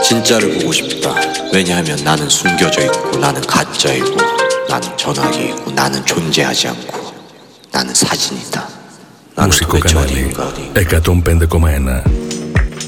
진짜를 보고 싶다. 왜냐하면 나는 숨겨져 있고 나는 가짜이고 나는 전화기이고 나는 존재하지 않고 나는 사진이다. 나는 Μουσικό 도대체 κανάλι 어디인가. 105,1